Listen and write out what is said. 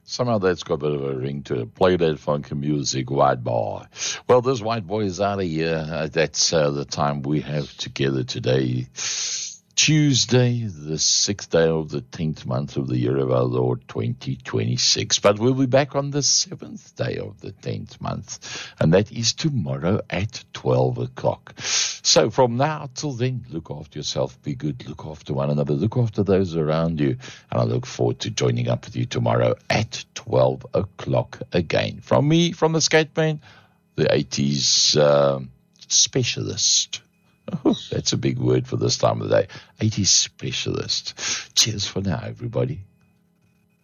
Somehow that's got a bit of a ring to it. Play that funky music, White Boy. Well, this White Boy is out of here. That's the time we have together today. Tuesday, the 6th day of the 10th month of the year of our Lord 2026. But we'll be back on the 7th day of the 10th month, and that is tomorrow at 12 o'clock. So from now till then, look after yourself, be good, look after one another, look after those around you, and I look forward to joining up with you tomorrow at 12 o'clock again. From me, from the Skate Man, the 80s specialist. Oh, that's a big word for this time of the day. 80s specialist. Cheers for now, everybody.